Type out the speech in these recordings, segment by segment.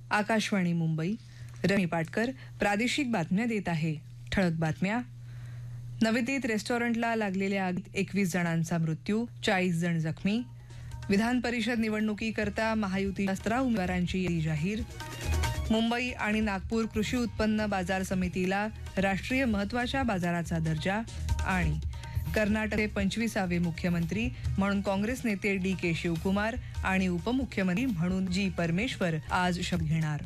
Akashvani Mumbai. Rummy Patkar प्रादेशिक बातम्या देत आहे. ठळक बातम्या. नवी दिल्लीत रेस्टॉरंटला लागलेल्या आगीत 21 जणांचा मृत्यू, 40 जण जखमी. विधान परिषद निवडणुकीकरता महायुतीच्या 17 उमेदवारांची यादी जाहीर. मुंबई आणि नागपूर कृषी उत्पन्न बाजार समितीला राष्ट्रीय महत्त्वाच्या बाजाराचा दर्जा. आणि कर्नाटकचे 25वे मुख्यमंत्री म्हणून काँग्रेस नेते DK शिवकुमार आणि उपमुख्यमंत्री म्हणून G परमेश्वर आज शपथ घेणार.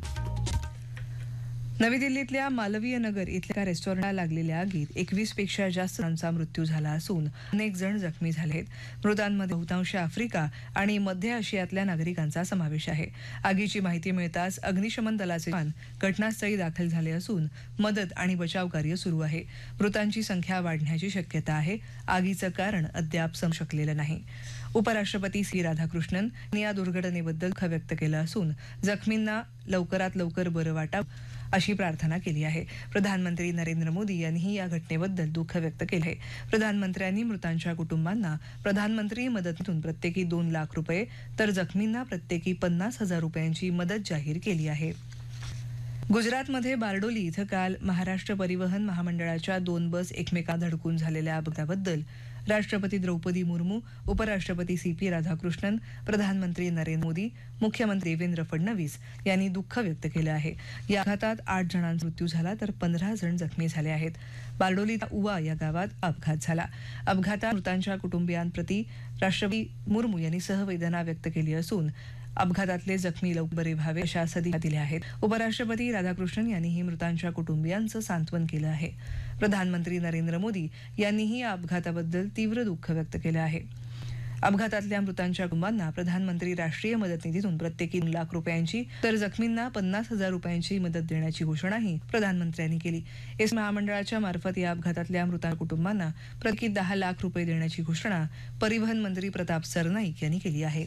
नवी दिल्लीतल्या मालवीय नगर इथल्या रेस्टॉरंटला लागलेल्या आगीत 21 पेक्षा जास्त जणांचा मृत्यू झाला असून अनेक जण जखमी झाले आहेत. मृतांमध्ये बहुतांश आफ्रिका आणि मध्य आशियातल्या नागरिकांचा समावेश आहे. आगीची माहिती मिळताच अग्निशमन दलाचे जवान घटनास्थळी दाखल झाले असून मदत आणि बचाव कार्य सुरू आहे. मृतांची संख्या वाढण्याची शक्यता आहे. आगीचं कारण अद्याप समजू शकलेलं नाही. उपराष्ट्रपती C राधाकृष्णन यांनी या दुर्घटनेबद्दल दुःख व्यक्त केलं असून जखमींना लवकरात लवकर बरं वाटावं अशी प्रार्थना केली आहे. प्रधानमंत्री नरेंद्र मोदी यांनीही या घटनेबद्दल दुःख व्यक्त केले आहे. प्रधानमंत्र्यांनी मृतांच्या कुटुंबांना प्रधानमंत्री मदतीतून प्रत्येकी 2 लाख रुपये तर जखमींना प्रत्येकी 50,000 रुपयांची मदत जाहीर केली आहे. गुजरातमध्ये बारडोली इथं काल महाराष्ट्र परिवहन महामंडळाच्या 2 बस एकमेकांना धडकून झालेल्या अपघाताबद्दल राष्ट्रपती द्रौपदी मुर्मू, उपराष्ट्रपती CP राधाकृष्णन, प्रधानमंत्री नरेंद्र मोदी, मुख्यमंत्री देवेंद्र फडणवीस यांनी दुःख व्यक्त केलं आहे. या अपघातात 8 जणांचा मृत्यू झाला तर 15 जण जखमी झाले आहेत. बारडोलीच्या उवा या गावात अपघात झाला. अपघातात मृतांच्या कुटुंबियांप्रती राष्ट्रपती मुर्मू यांनी सहवेदना व्यक्त केली असून अपघातातले जखमी लवकर बरे व्हावे अशा सदिच्छा दिल्या आहेत. उपराष्ट्रपती राधाकृष्णन यांनीही मृतांच्या कुटुंबियांचं सांत्वन केलं आहे. प्रधानमंत्री नरेंद्र मोदी यांनीही या अपघाताबद्दल तीव्र दुःख व्यक्त केलं आहे. अपघातातल्या मृतांच्या कुटुंबांना प्रधानमंत्री राष्ट्रीय मदत निधीतून प्रत्येकी 2 लाख रुपयांची तर जखमींना 50,000 रुपयांची मदत देण्याची घोषणाही प्रधानमंत्र्यांनी केली. एस महामंडळाच्या मार्फत या अपघातातल्या मृतांच्या कुटुंबांना प्रत्येकी 10 लाख रुपये देण्याची घोषणा परिवहन मंत्री प्रताप सरनाईक यांनी केली आहे.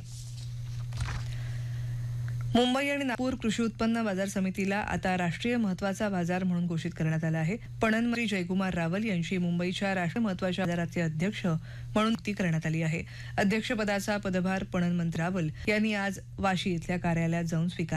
मुंबई आणि नागपूर कृषी उत्पन्न बाजार समितीला आता राष्ट्रीय महत्त्वाचा बाजार म्हणून घोषित करण्यात आला आहे. पणन मंत्री जयकुमार रावल यांची मुंबईच्या राष्ट्रीय महत्त्वाच्या बाजाराचे अध्यक्ष म्हणून नियुक्ती करण्यात आली आहे. अध्यक्षपदाचा पदभार पणन मंत्री रावल यांनी आज वाशी इथल्या कार्यालयात जाऊन स्वीकारला.